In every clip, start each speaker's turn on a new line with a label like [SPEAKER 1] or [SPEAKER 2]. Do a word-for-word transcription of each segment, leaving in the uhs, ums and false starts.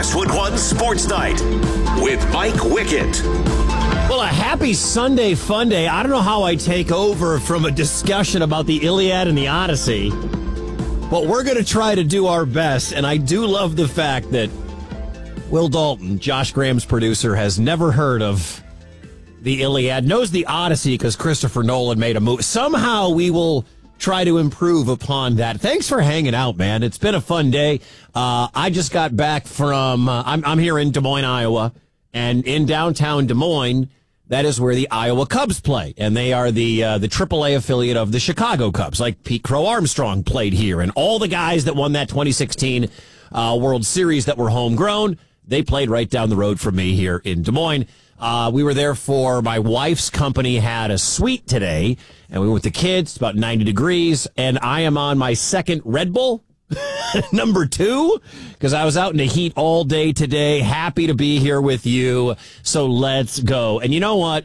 [SPEAKER 1] Westwood One Sports Night with Mike Wickett.
[SPEAKER 2] Well, a happy Sunday fun day. I don't know how I take over from a discussion about the Iliad and the Odyssey, but we're going to try to do our best. And I do love the fact that Will Dalton, Josh Graham's producer, has never heard of the Iliad, knows the Odyssey because Christopher Nolan made a movie. Somehow we will try to improve upon that. Thanks for hanging out, man. It's been a fun day. Uh, I just got back from, uh, I'm, I'm here in Des Moines, Iowa, and in downtown Des Moines, that is where the Iowa Cubs play, and they are the uh, the triple A affiliate of the Chicago Cubs. Like Pete Crow Armstrong played here, and all the guys that won that twenty sixteen uh, World Series that were homegrown, they played right down the road from me here in Des Moines. Uh, we were there for my wife's company had a suite today, and we were with the kids. It's about ninety degrees, and I am on my second Red Bull, number two, because I was out in the heat all day today. Happy to be here with you, so let's go. And you know what?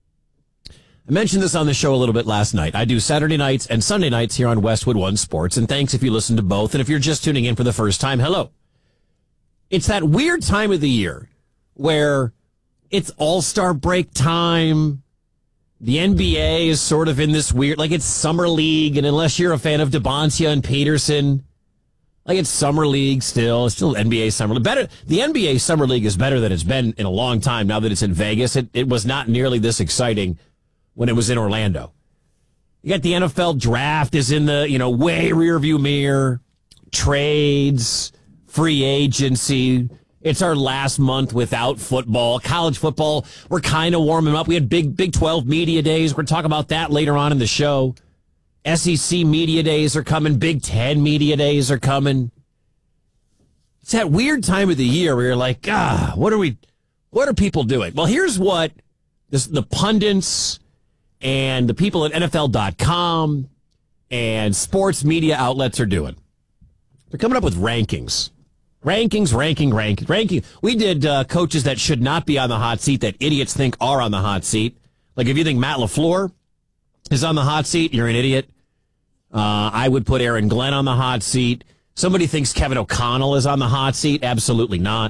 [SPEAKER 2] I mentioned this on the show a little bit last night. I do Saturday nights and Sunday nights here on Westwood One Sports, and thanks if you listen to both. And if you're just tuning in for the first time, hello. It's that weird time of the year where it's all-star break time. The N B A is sort of in this weird, like it's summer league, and unless you're a fan of DeBoncia and Peterson, like it's summer league still. It's still N B A summer league. Better, the N B A summer league is better than it's been in a long time now that it's in Vegas. It, it was not nearly this exciting when it was in Orlando. You got the N F L draft is in the, you know, way rearview mirror, trades, free agency. It's our last month without football. College football, we're kind of warming up. We had big Big twelve media days. We're going to talk about that later on in the show. S E C media days are coming. Big Ten media days are coming. It's that weird time of the year where you're like, ah, what are we, what are people doing? Well, here's what this, the pundits and the people at N F L dot com and sports media outlets are doing. They're coming up with rankings. Rankings, ranking, ranking, ranking. We did uh, coaches that should not be on the hot seat that idiots think are on the hot seat. Like if you think Matt LaFleur is on the hot seat, you're an idiot. Uh, I would put Aaron Glenn on the hot seat. Somebody thinks Kevin O'Connell is on the hot seat. Absolutely not.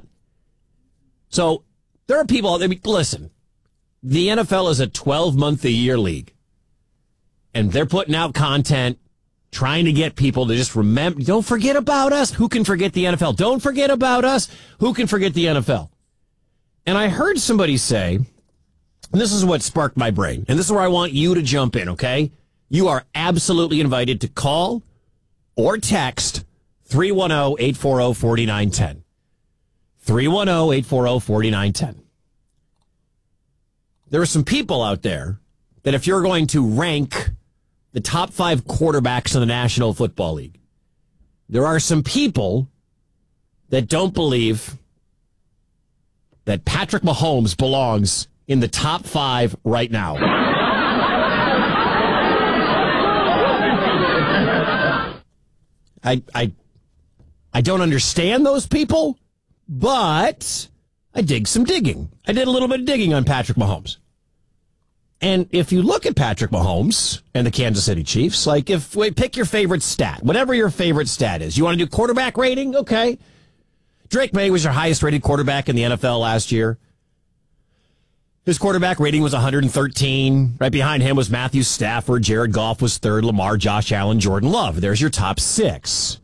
[SPEAKER 2] So there are people, I mean, listen, the N F L is a twelve-month-a-year league, and they're putting out content trying to get people to just remember, don't forget about us. Who can forget the N F L? Don't forget about us. Who can forget the N F L? And I heard somebody say, and this is what sparked my brain, and this is where I want you to jump in, okay? You are absolutely invited to call or text three one zero, eight four zero, four nine one zero. three one zero, eight four zero, four nine one zero. There are some people out there that if you're going to rank the top five quarterbacks in the National Football League, there are some people that don't believe that Patrick Mahomes belongs in the top five right now. I I I don't understand those people, but I dig some digging. I did a little bit of digging on Patrick Mahomes. And if you look at Patrick Mahomes and the Kansas City Chiefs, like if we pick your favorite stat, whatever your favorite stat is, you want to do quarterback rating? Okay. Drake May was your highest rated quarterback in the N F L last year. His quarterback rating was one hundred thirteen. Right behind him was Matthew Stafford. Jared Goff was third. Lamar, Josh Allen, Jordan Love. There's your top six.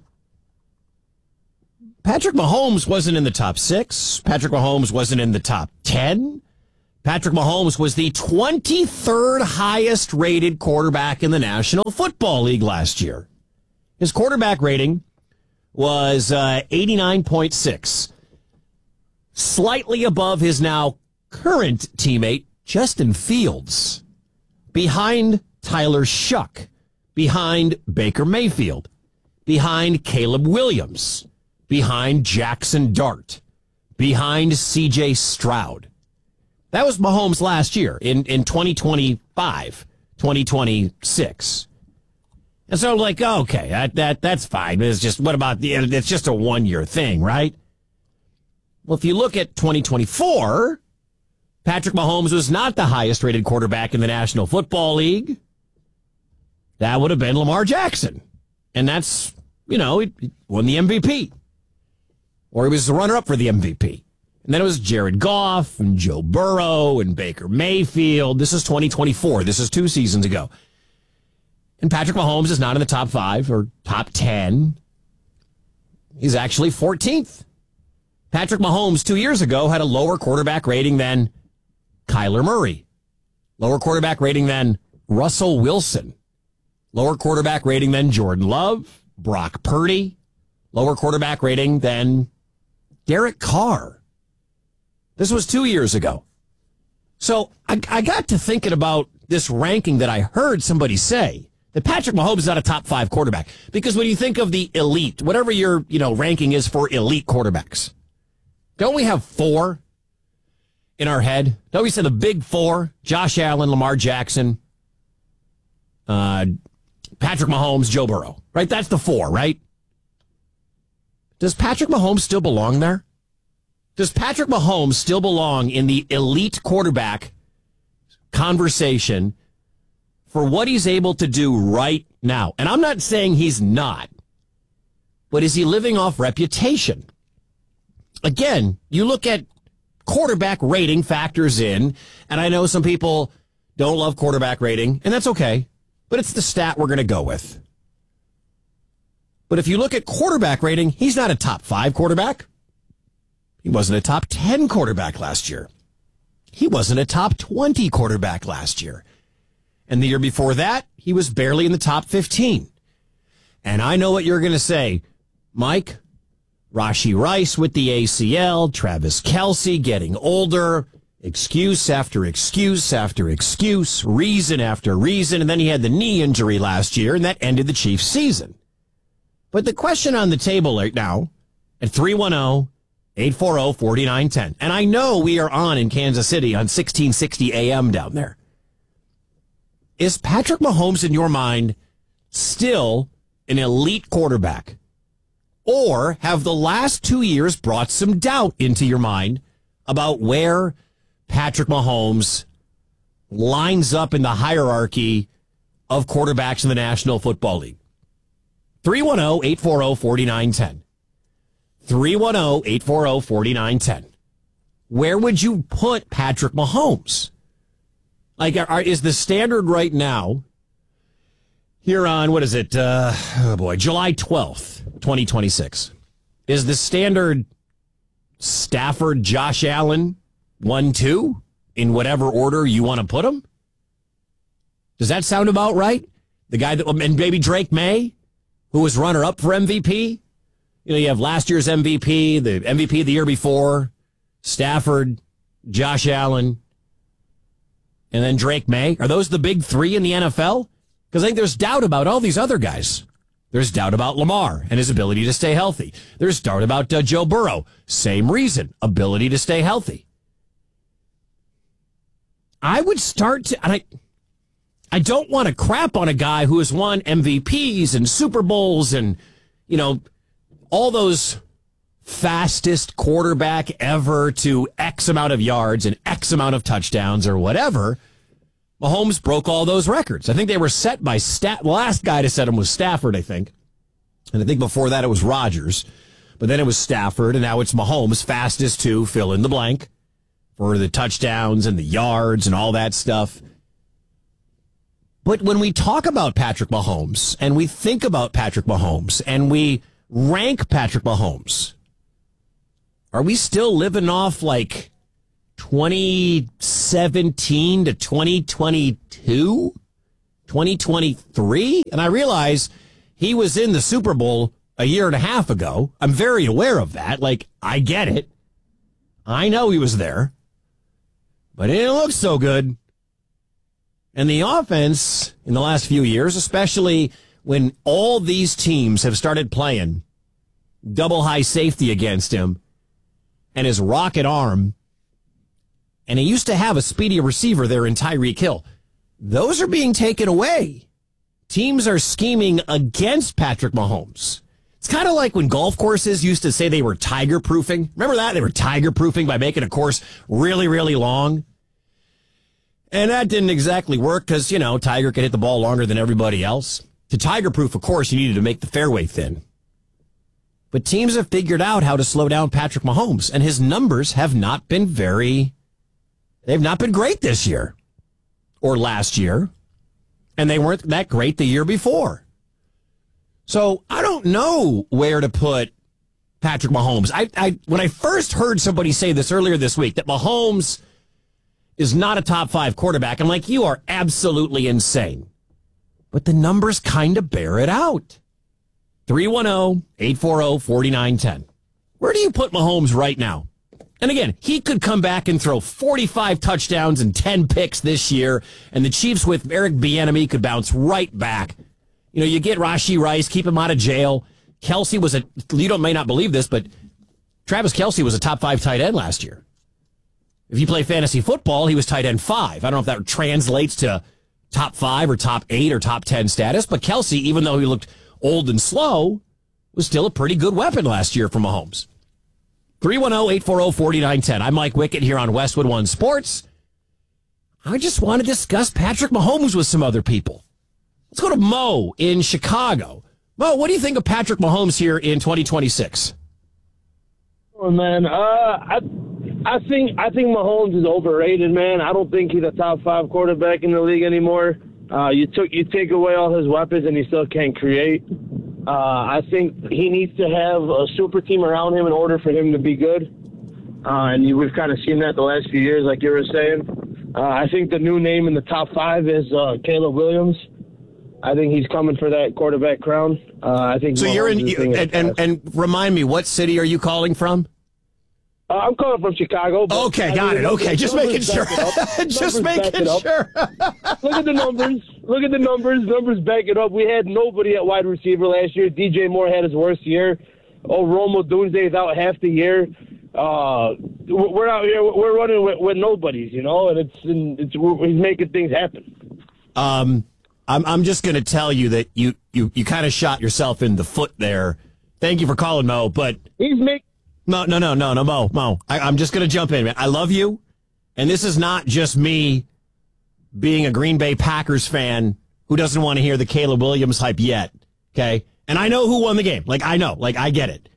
[SPEAKER 2] Patrick Mahomes wasn't in the top six. Patrick Mahomes wasn't in the top ten. Patrick Mahomes was the twenty-third highest rated quarterback in the National Football League last year. His quarterback rating was uh, eighty-nine point six, slightly above his now current teammate, Justin Fields, behind Tyler Shuck, behind Baker Mayfield, behind Caleb Williams, behind Jackson Dart, behind C J Stroud. That was Mahomes last year in, in twenty twenty-five, twenty twenty-six. And so I'm like, oh, okay, that, that that's fine. It's just, what about the, it's just a one-year thing, right? Well, if you look at twenty twenty-four, Patrick Mahomes was not the highest rated quarterback in the National Football League. That would have been Lamar Jackson. And that's, you know, he won the M V P. or he was the runner-up for the M V P. And then it was Jared Goff and Joe Burrow and Baker Mayfield. This is twenty twenty-four. This is two seasons ago. And Patrick Mahomes is not in the top five or top ten. He's actually fourteenth. Patrick Mahomes two years ago had a lower quarterback rating than Kyler Murray. Lower quarterback rating than Russell Wilson. Lower quarterback rating than Jordan Love, Brock Purdy. Lower quarterback rating than Derek Carr. This was two years ago. So I, I got to thinking about this ranking that I heard somebody say, that Patrick Mahomes is not a top five quarterback. Because when you think of the elite, whatever your you know ranking is for elite quarterbacks, don't we have four in our head? Don't we say the big four? Josh Allen, Lamar Jackson, uh, Patrick Mahomes, Joe Burrow. Right? That's the four, right? Does Patrick Mahomes still belong there? Does Patrick Mahomes still belong in the elite quarterback conversation for what he's able to do right now? And I'm not saying he's not, but is he living off reputation? Again, you look at quarterback rating factors in, and I know some people don't love quarterback rating, and that's okay, but it's the stat we're going to go with. But if you look at quarterback rating, he's not a top five quarterback. He wasn't a top ten quarterback last year. He wasn't a top twenty quarterback last year. And the year before that, he was barely in the top fifteen. And I know what you're going to say, Mike. Rashee Rice with the A C L, Travis Kelce getting older, excuse after excuse after excuse, reason after reason, and then he had the knee injury last year, and that ended the Chiefs' season. But the question on the table right now, at three one zero, eight four zero, four nine one zero, and I know we are on in Kansas City on sixteen sixty A M down there. Is Patrick Mahomes, in your mind, still an elite quarterback? Or have the last two years brought some doubt into your mind about where Patrick Mahomes lines up in the hierarchy of quarterbacks in the National Football League? three one zero, eight four zero, four nine one zero. three one zero, eight four zero, four nine one zero. Where would you put Patrick Mahomes? Like, are, is the standard right now here on, what is it? Uh, oh, boy, July twelfth, twenty twenty-six. Is the standard Stafford, Josh Allen, one, two, in whatever order you want to put them? Does that sound about right? The guy that, and maybe Drake May, who was runner-up for M V P? You know, you have last year's M V P, the M V P the year before, Stafford, Josh Allen, and then Drake May. Are those the big three in the N F L? Because I think there's doubt about all these other guys. There's doubt about Lamar and his ability to stay healthy. There's doubt about uh, Joe Burrow. Same reason, ability to stay healthy. I would start to, and I, I don't want to crap on a guy who has won M V Ps and Super Bowls and, you know, all those fastest quarterback ever to X amount of yards and X amount of touchdowns or whatever. Mahomes broke all those records. I think they were set by Stat. The last guy to set them was Stafford, I think. And I think before that it was Rodgers. But then it was Stafford, and now it's Mahomes, fastest to fill in the blank for the touchdowns and the yards and all that stuff. But when we talk about Patrick Mahomes, and we think about Patrick Mahomes, and we rank Patrick Mahomes, are we still living off like twenty seventeen to twenty twenty-two, twenty twenty-three? And I realize he was in the Super Bowl a year and a half ago. I'm very aware of that. Like, I get it. I know he was there. But it didn't look so good. And the offense in the last few years, especially when all these teams have started playing double high safety against him and his rocket arm, and he used to have a speedy receiver there in Tyreek Hill, those are being taken away. Teams are scheming against Patrick Mahomes. It's kind of like when golf courses used to say they were tiger proofing. Remember that? They were tiger proofing by making a course really, really long. And that didn't exactly work because, you know, Tiger could hit the ball longer than everybody else. To tiger proof a course, you needed to make the fairway thin. But teams have figured out how to slow down Patrick Mahomes, and his numbers have not been very, they've not been great this year or last year, and they weren't that great the year before. So I don't know where to put Patrick Mahomes. I, I when I first heard somebody say this earlier this week, that Mahomes is not a top five quarterback, I'm like, you are absolutely insane. But the numbers kind of bear it out. three one zero, eight four zero, four nine one zero. Where do you put Mahomes right now? And again, he could come back and throw forty-five touchdowns and ten picks this year, and the Chiefs with Eric Bieniemy could bounce right back. You know, you get Rashee Rice, keep him out of jail. Kelsey was a, you don't may not believe this, but Travis Kelsey was a top five tight end last year. If you play fantasy football, he was tight end five. I don't know if that translates to top five or top eight or top ten status, but Kelsey, even though he looked old and slow, was still a pretty good weapon last year for Mahomes. three one zero, eight four zero, four nine one zero. I'm Mike Wickett here on Westwood One Sports. I just want to discuss Patrick Mahomes with some other people. Let's go to Mo in Chicago. Mo, what do you think of Patrick Mahomes here in twenty twenty-six?
[SPEAKER 3] Oh, man, uh, I I think I think Mahomes is overrated, man. I don't think he's a top five quarterback in the league anymore. Uh, you took you take away all his weapons, and he still can't create. Uh, I think he needs to have a super team around him in order for him to be good. Uh, and you, we've kind of seen that the last few years, like you were saying. Uh, I think the new name in the top five is uh, Caleb Williams. I think he's coming for that quarterback crown. Uh, I think.
[SPEAKER 2] So
[SPEAKER 3] Mahomes
[SPEAKER 2] you're in,
[SPEAKER 3] is
[SPEAKER 2] you, and, and and remind me, what city are you calling from?
[SPEAKER 3] Uh, I'm calling from Chicago. But
[SPEAKER 2] Okay,
[SPEAKER 3] I
[SPEAKER 2] got
[SPEAKER 3] mean,
[SPEAKER 2] it. Okay, just making sure. Just making sure.
[SPEAKER 3] Look at the numbers. Look at the numbers. Numbers back it up. We had nobody at wide receiver last year. D J Moore had his worst year. Oh, Romo Doomsday is out half the year. Uh, we're out here. We're running with, with nobodies, you know, and it's and it's he's making things happen.
[SPEAKER 2] Um, I'm I'm just going to tell you that you you you kind of shot yourself in the foot there. Thank you for calling, Mo, but
[SPEAKER 3] He's making.
[SPEAKER 2] No, no, no, no, no, Mo, Mo. I, I'm just going to jump in, man. I love you, and this is not just me being a Green Bay Packers fan who doesn't want to hear the Caleb Williams hype yet, okay? And I know who won the game. Like, I know. Like, I get it.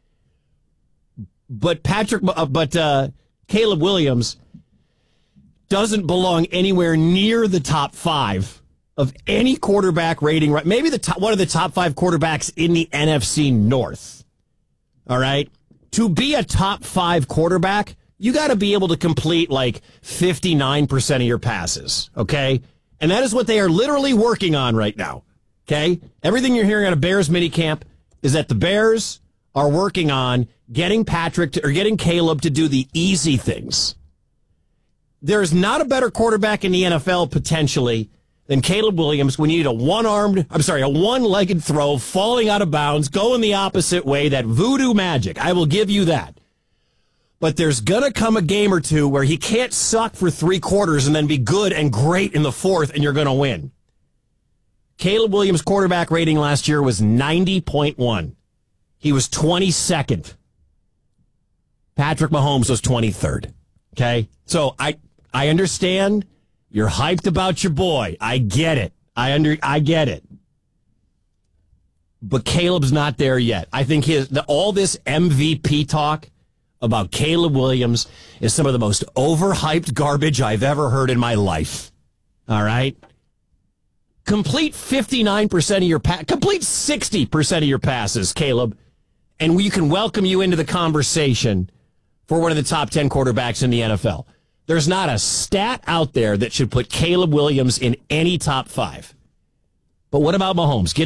[SPEAKER 2] But Patrick, uh, but uh, Caleb Williams doesn't belong anywhere near the top five of any quarterback rating. Right? Maybe the top, one of the top five quarterbacks in the N F C North. All right? To be a top five quarterback, you got to be able to complete like fifty-nine percent of your passes, okay? And that is what they are literally working on right now, okay? Everything you're hearing out of Bears minicamp is that the Bears are working on getting Patrick to, or getting Caleb to do the easy things. There's not a better quarterback in the N F L potentially than Caleb Williams when you need a one-armed, I'm sorry, a one-legged throw, falling out of bounds, going the opposite way, that voodoo magic. I will give you that. But there's going to come a game or two where he can't suck for three quarters and then be good and great in the fourth, and you're going to win. Caleb Williams' quarterback rating last year was ninety point one. He was twenty-second. Patrick Mahomes was twenty-third. Okay? So I I understand. You're hyped about your boy. I get it. I under. I get it. But Caleb's not there yet. I think his the, all this M V P talk about Caleb Williams is some of the most overhyped garbage I've ever heard in my life. All right? Complete fifty-nine percent of your pa- complete sixty percent of your passes, Caleb, and we can welcome you into the conversation for one of the top ten quarterbacks in the N F L. There's not a stat out there that should put Caleb Williams in any top five. But what about Mahomes? Get